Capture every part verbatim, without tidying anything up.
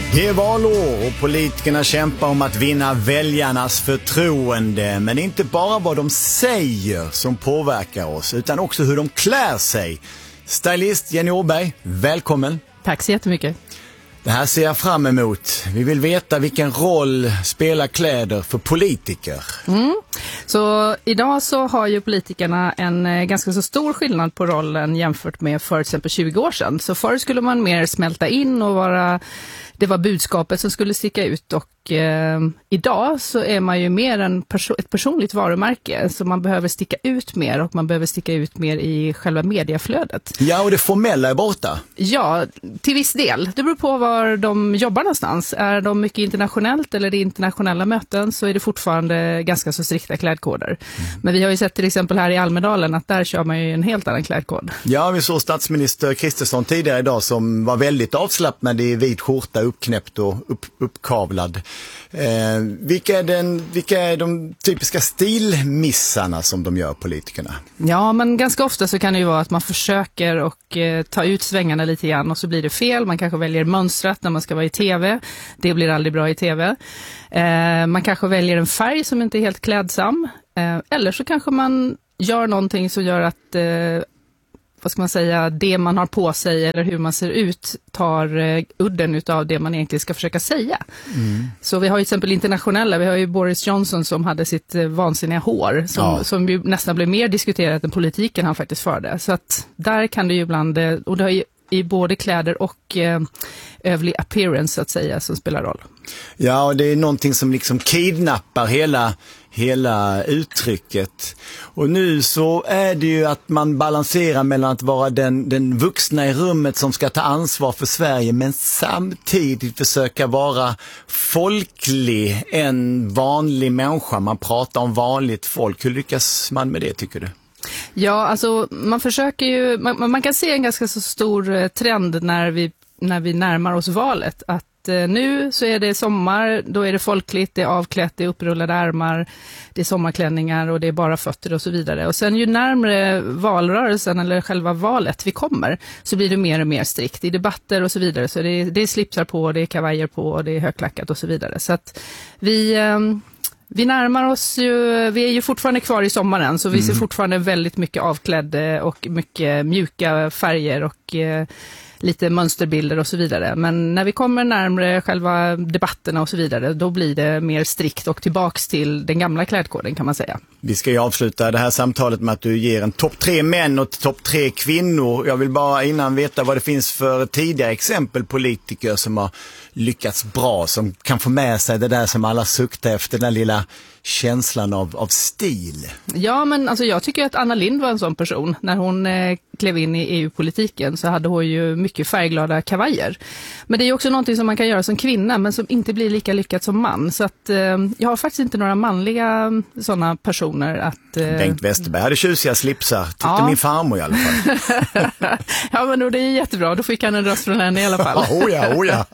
Det är valår och politikerna kämpar om att vinna väljarnas förtroende. Men inte bara vad de säger som påverkar oss, utan också hur de klär sig. Stylist Jenny Åberg, välkommen. Tack så jättemycket. Det här ser jag fram emot. Vi vill veta vilken roll spelar kläder för politiker. Mm. Så idag så har ju politikerna en ganska så stor skillnad på rollen jämfört med för exempel tjugo år sedan. Så förr skulle man mer smälta in och vara, det var budskapet som skulle sticka ut, och eh, idag så är man ju mer en perso- ett personligt varumärke, så man behöver sticka ut mer och man behöver sticka ut mer i själva mediaflödet. Ja, och det formella är borta. Ja, till viss del. Det beror på var de jobbar någonstans. Är de mycket internationellt eller det är internationella möten, så är det fortfarande ganska så strikta klädkoder. Mm. Men vi har ju sett till exempel här i Almedalen att där kör man ju en helt annan klädkod. Ja, vi såg statsminister Kristersson tidigare idag som var väldigt avslappnad i vit skjorta, uppknäppt och upp, uppkavlad. Eh, vilka, är den, vilka är de typiska stilmissarna som de gör, politikerna? Ja, men ganska ofta så kan det ju vara att man försöker och eh, ta ut svängarna lite grann och så blir det fel. Man kanske väljer mönstrat när man ska vara i tv. Det blir aldrig bra i tv. Eh, man kanske väljer en färg som inte är helt klädsam. Eh, eller så kanske man gör någonting som gör att eh, vad ska man säga, det man har på sig eller hur man ser ut tar eh, udden utav det man egentligen ska försöka säga. Mm. Så vi har ju till exempel internationella, vi har ju Boris Johnson som hade sitt eh, vansinniga hår som, ja. som ju nästan blev mer diskuterat än politiken han faktiskt förde. Så att där kan det ju ibland, eh, och det har ju i både kläder och eh, övrig appearance så att säga som spelar roll. Ja, och det är någonting som liksom kidnappar hela, hela uttrycket. Och nu så är det ju att man balanserar mellan att vara den, den vuxna i rummet som ska ta ansvar för Sverige, men samtidigt försöka vara folklig, en vanlig människa. Man pratar om vanligt folk. Hur lyckas man med det, tycker du? Ja, alltså man försöker ju, man, man kan se en ganska så stor trend när vi, när vi närmar oss valet, att eh, nu så är det sommar, då är det folkligt, det är avklätt, det är upprullade ärmar, det är sommarklänningar och det är bara fötter och så vidare. Och sen ju närmare valrörelsen eller själva valet vi kommer, så blir det mer och mer strikt i debatter och så vidare. Så det är, det är slipsar på, det är kavajer på, det är högklackat och så vidare. Så att vi... Eh, Vi närmar oss ju, vi är ju fortfarande kvar i sommaren, så vi ser fortfarande väldigt mycket avklädd och mycket mjuka färger och eh, lite mönsterbilder och så vidare. Men när vi kommer närmare själva debatterna och så vidare, då blir det mer strikt och tillbaks till den gamla klädkoden, kan man säga. Vi ska ju avsluta det här samtalet med att du ger en topp tre män och topp tre kvinnor. Jag vill bara innan veta vad det finns för tidigare exempel politiker som har lyckats bra, som kan få med sig det där som alla suktar efter, den där lilla känslan av, av stil. Ja, men alltså jag tycker att Anna Lindh var en sån person. När hon eh, klev in i E U-politiken så hade hon ju mycket färgglada kavajer. Men det är ju också någonting som man kan göra som kvinna, men som inte blir lika lyckat som man. Så att eh, jag har faktiskt inte några manliga sådana personer att... Eh... Bengt Westerberg hade tjusiga slipsar, tyckte ja. min farmor i alla fall. Ja, men då, det är jättebra. Då fick han en röst från henne i alla fall. oh ja, oh ja.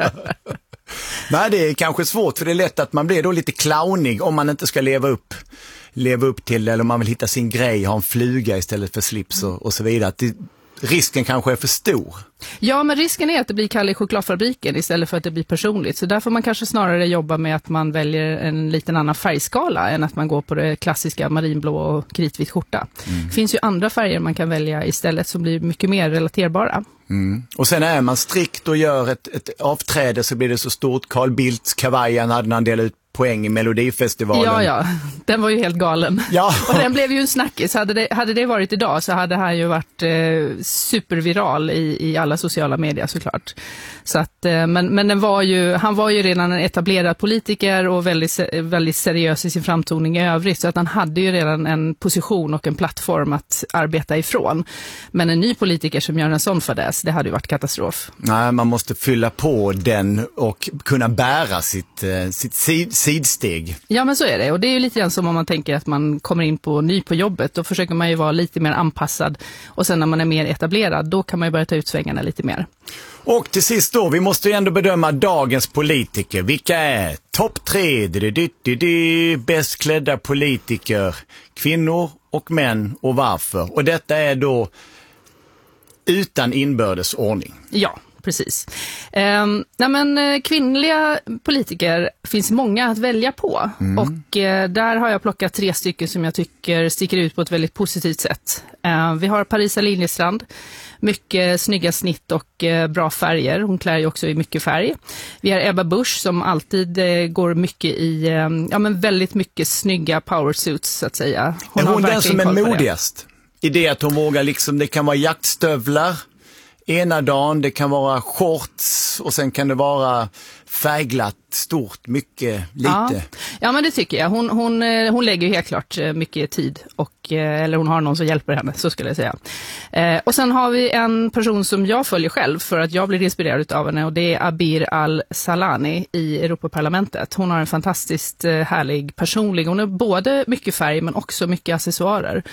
Nej, det är kanske svårt, för det är lätt att man blir då lite clownig om man inte ska leva upp leva upp till det, eller om man vill hitta sin grej, ha en fluga istället för slips och, och så vidare. Att det, risken kanske är för stor. Ja, men risken är att det blir Kalle i chokladfabriken istället för att det blir personligt. Så där får man kanske snarare jobba med att man väljer en liten annan färgskala än att man går på det klassiska marinblå och kritvit skjorta. Mm. Det finns ju andra färger man kan välja istället som blir mycket mer relaterbara. Mm. Och sen är man strikt och gör ett, ett avträde så blir det så stort. Carl Bildts kavajen hade han delat ut poäng i Melodifestivalen. Ja, ja. Den var ju helt galen. Ja. Och den blev ju en snackis. Hade det, hade det varit idag så hade han ju varit eh, superviral i, i alla sociala medier såklart. Så att, eh, men men den var ju, han var ju redan en etablerad politiker och väldigt, väldigt seriös i sin framtoning i övrigt. Så att han hade ju redan en position och en plattform att arbeta ifrån. Men en ny politiker som gör en sån fadäs, det hade ju varit katastrof. Nej, man måste fylla på den och kunna bära sitt, sitt sid, sidsteg. Ja, men så är det. Och det är ju lite grann som om man tänker att man kommer in på ny på jobbet. Då försöker man ju vara lite mer anpassad. Och sen när man är mer etablerad, då kan man ju börja ta ut svängarna lite mer. Och till sist då, vi måste ju ändå bedöma dagens politiker. Vilka är topp tre di, di, di, di, bäst klädda politiker? Kvinnor och män, och varför? Och detta är då utan inbördes ordning. Ja, precis. Eh, nej men, kvinnliga politiker finns många att välja på. Mm. Och eh, där har jag plockat tre stycken som jag tycker sticker ut på ett väldigt positivt sätt. Eh, vi har Parisa Liljestrand. Mycket snygga snitt och eh, bra färger. Hon klär ju också i mycket färg. Vi har Ebba Busch som alltid eh, går mycket i, eh, ja men väldigt mycket snygga powersuits så att säga. Hon är hon den som är modigast? I det att hon vågar liksom, det kan vara jaktstövlar ena dagen, det kan vara shorts och sen kan det vara färgglatt, stort, mycket, lite. Ja, ja men det tycker jag. Hon, hon, hon lägger ju helt klart mycket tid och, eller hon har någon som hjälper henne, så skulle jag säga. Eh, och sen har vi en person som jag följer själv för att jag blir inspirerad av henne och det är Abir Al-Salani i Europaparlamentet. Hon har en fantastiskt härlig personlig, hon har både mycket färg men också mycket accessoarer.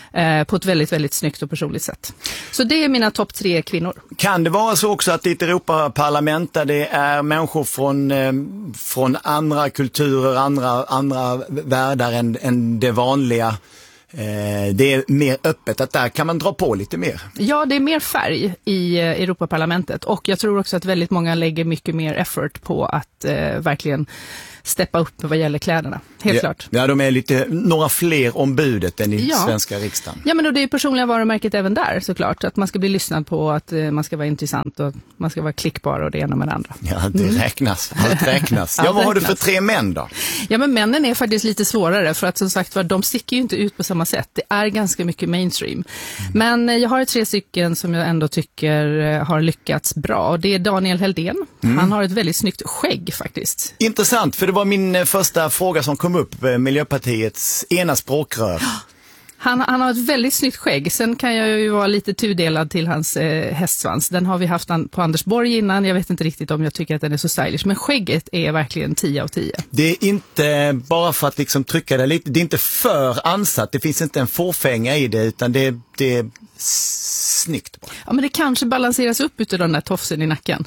På ett väldigt, väldigt snyggt och personligt sätt. Så det är mina topp tre kvinnor. Kan det vara så också att det är ett Europaparlament där det är människor från, eh, från andra kulturer, andra, andra världar än, än det vanliga? Eh, det är mer öppet, att där kan man dra på lite mer. Ja, det är mer färg i eh, Europaparlamentet och jag tror också att väldigt många lägger mycket mer effort på att eh, verkligen steppa upp vad gäller kläderna, helt ja, klart. Ja, de är lite, några fler ombudet än i ja. svenska riksdagen. Ja, men då det är personliga varumärket även där såklart. Att man ska bli lyssnad på, att eh, man ska vara intressant och man ska vara klickbar och det ena med det andra. Ja, det mm. räknas. Allt räknas. Ja, vad har du för tre män då? Ja, men männen är faktiskt lite svårare för att som sagt var, de sticker ju inte ut på samma sätt. Det är ganska mycket mainstream. Mm. Men eh, jag har tre stycken som jag ändå tycker eh, har lyckats bra. Och det är Daniel Heldén. Mm. Han har ett väldigt snyggt skägg faktiskt. Intressant, för det var min första fråga som kom upp, Miljöpartiets ena språkrör. Han, han har ett väldigt snyggt skägg. Sen kan jag ju vara lite tudelad till hans eh, hästsvans. Den har vi haft an, på Anders Borg innan. Jag vet inte riktigt om jag tycker att den är så stylish. Men skägget är verkligen tio av tio. Det är inte bara för att liksom trycka det lite. Det är inte för ansatt. Det finns inte en fåfänga i det, utan det, det är snyggt. Ja, men det kanske balanseras upp utav den där tofsen i nacken.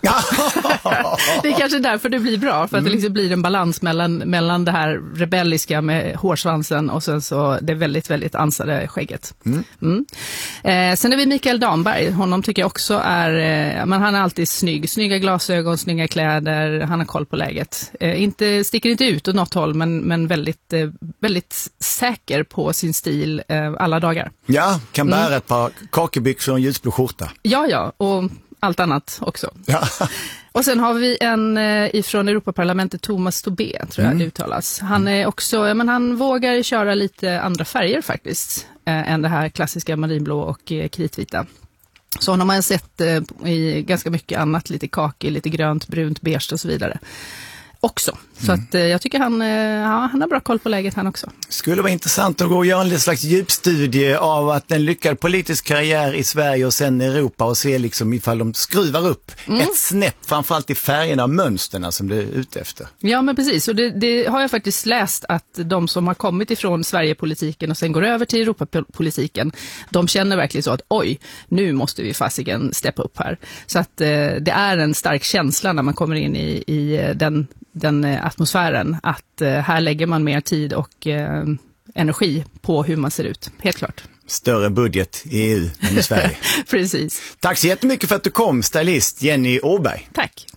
Det är kanske därför det blir bra. För att mm. det liksom blir en balans mellan, mellan det här rebelliska med hårsvansen och sen så det väldigt, väldigt ansade skägget. Mm. Mm. Eh, sen är vi Mikael Damberg. Honom tycker jag också är, eh, men han är alltid snygg. Snygga glasögon, snygga kläder. Han har koll på läget. Eh, inte, sticker inte ut åt något håll, men, men väldigt, eh, väldigt säker på sin stil eh, alla dagar. Ja, kan bära mm. ett par kakebyxor och en ljusblå skjorta. Ja, ja, och allt annat också. Ja. Och sen har vi en eh, ifrån Europaparlamentet, Thomas Tobé, tror jag mm. det uttalas. Han är också, ja, men han vågar köra lite andra färger faktiskt, eh, än det här klassiska marinblå och eh, kritvita. Så honom har jag sett eh, i ganska mycket annat, lite kaki, lite grönt, brunt, beige och så vidare. Också. Så mm. att eh, jag tycker han, eh, ja, han har bra koll på läget han också. Skulle vara intressant att gå och göra en slags djupstudie av att en lyckad politisk karriär i Sverige och sen i Europa och se liksom ifall de skruvar upp mm. ett snäpp, framförallt i färgerna och mönsterna som det är ute efter. Ja, men precis. Och det, det har jag faktiskt läst att de som har kommit ifrån Sverigepolitiken och sen går över till Europapolitiken, de känner verkligen så att oj, nu måste vi fasiken steppa upp här. Så att eh, det är en stark känsla när man kommer in i, i den den atmosfären, att eh, här lägger man mer tid och eh, energi på hur man ser ut, helt klart. Större budget i E U än i Sverige. Precis. Tack så jättemycket för att du kom, stylist Jenny Åberg. Tack.